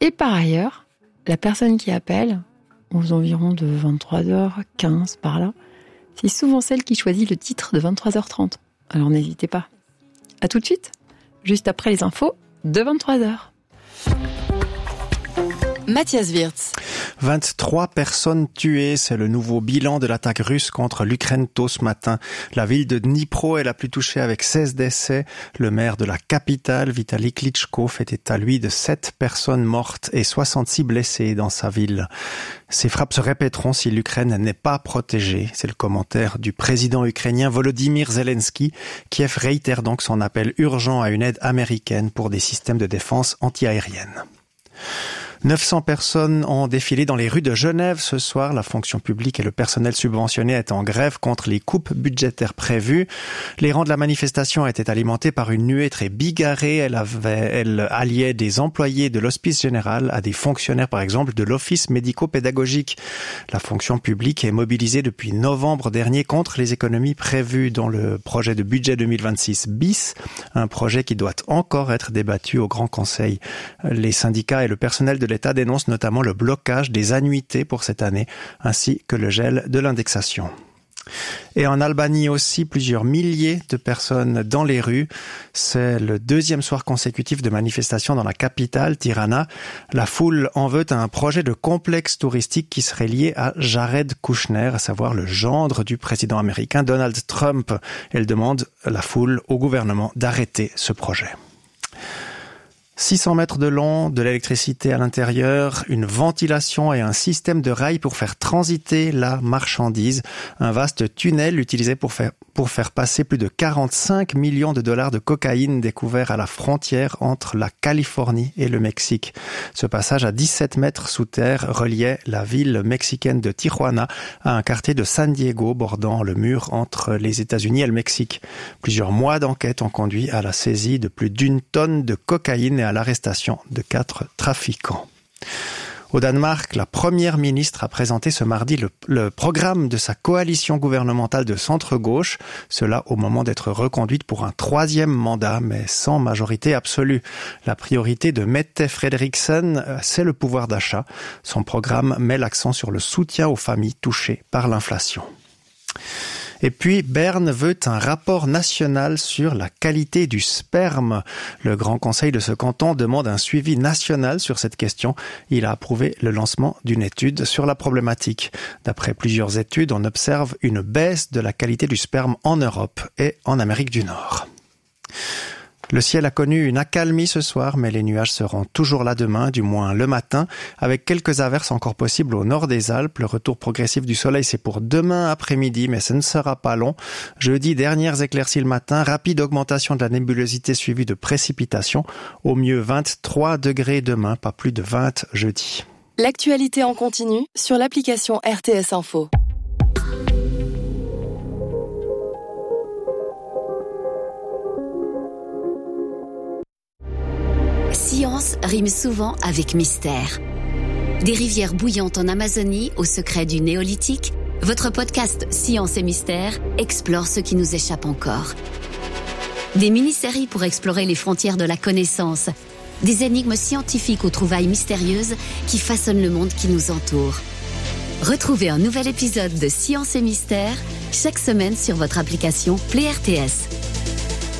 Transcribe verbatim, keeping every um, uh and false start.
Et par ailleurs, la personne qui appelle, aux environs de vingt-trois heures quinze par là, c'est souvent celle qui choisit le titre de vingt-trois heures trente. Alors n'hésitez pas. À tout de suite, juste après les infos de vingt-trois heures. Mathias Wirtz. vingt-trois personnes tuées, c'est le nouveau bilan de l'attaque russe contre l'Ukraine tôt ce matin. La ville de Dnipro est la plus touchée avec seize décès. Le maire de la capitale, Vitali Klitschko, fait état, lui, de sept personnes mortes et soixante-six blessés dans sa ville. Ces frappes se répéteront si l'Ukraine n'est pas protégée. C'est le commentaire du président ukrainien Volodymyr Zelensky. Kiev réitère donc son appel urgent à une aide américaine pour des systèmes de défense antiaérienne. neuf cents personnes ont défilé dans les rues de Genève ce soir. La fonction publique et le personnel subventionné est en grève contre les coupes budgétaires prévues. Les rangs de la manifestation étaient alimentés par une nuée très bigarrée. Elle avait, elle alliait des employés de l'Hospice Général à des fonctionnaires, par exemple, de l'Office médico-pédagogique. La fonction publique est mobilisée depuis novembre dernier contre les économies prévues dans le projet de budget deux mille vingt-six bis, un projet qui doit encore être débattu au Grand Conseil. Les syndicats et le personnel de l'État dénonce notamment le blocage des annuités pour cette année, ainsi que le gel de l'indexation. Et en Albanie aussi, plusieurs milliers de personnes dans les rues. C'est le deuxième soir consécutif de manifestations dans la capitale, Tirana. La foule en veut à un projet de complexe touristique qui serait lié à Jared Kushner, à savoir le gendre du président américain Donald Trump. Elle demande, la foule, au gouvernement d'arrêter ce projet. six cents mètres de long, de l'électricité à l'intérieur, une ventilation et un système de rails pour faire transiter la marchandise. Un vaste tunnel utilisé pour faire, pour faire passer plus de quarante-cinq millions de dollars de cocaïne découvert à la frontière entre la Californie et le Mexique. Ce passage à dix-sept mètres sous terre reliait la ville mexicaine de Tijuana à un quartier de San Diego bordant le mur entre les États-Unis et le Mexique. Plusieurs mois d'enquête ont conduit à la saisie de plus d'une tonne de cocaïne et à l'arrestation de quatre trafiquants. Au Danemark, la première ministre a présenté ce mardi le, le programme de sa coalition gouvernementale de centre-gauche, cela au moment d'être reconduite pour un troisième mandat, mais sans majorité absolue. La priorité de Mette Frederiksen, c'est le pouvoir d'achat. Son programme met l'accent sur le soutien aux familles touchées par l'inflation. Et puis, Berne veut un rapport national sur la qualité du sperme. Le Grand Conseil de ce canton demande un suivi national sur cette question. Il a approuvé le lancement d'une étude sur la problématique. D'après plusieurs études, on observe une baisse de la qualité du sperme en Europe et en Amérique du Nord. Le ciel a connu une accalmie ce soir, mais les nuages seront toujours là demain, du moins le matin, avec quelques averses encore possibles au nord des Alpes. Le retour progressif du soleil, c'est pour demain après-midi, mais ce ne sera pas long. Jeudi, dernières éclaircies le matin, rapide augmentation de la nébulosité suivie de précipitations. Au mieux vingt-trois degrés demain, pas plus de vingt jeudi. L'actualité en continu sur l'application R T S Info. Science rime souvent avec mystère. Des rivières bouillantes en Amazonie aux secrets du néolithique, votre podcast Science et Mystère explore ce qui nous échappe encore. Des mini-séries pour explorer les frontières de la connaissance, des énigmes scientifiques aux trouvailles mystérieuses qui façonnent le monde qui nous entoure. Retrouvez un nouvel épisode de Science et Mystère chaque semaine sur votre application Play R T S.